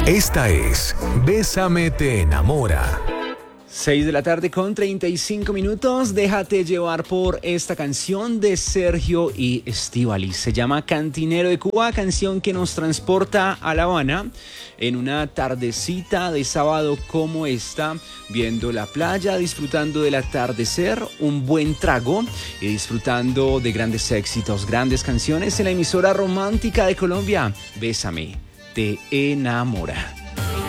Esta es Bésame te enamora. 6 de la tarde con 35 minutos. Déjate llevar por esta canción de Sergio y Estíbaliz. Se llama Cantinero de Cuba, canción que nos transporta a La Habana en una tardecita de sábado como esta, viendo la playa, disfrutando del atardecer, un buen trago y disfrutando de grandes éxitos, grandes canciones en la emisora romántica de Colombia. Bésame te enamora.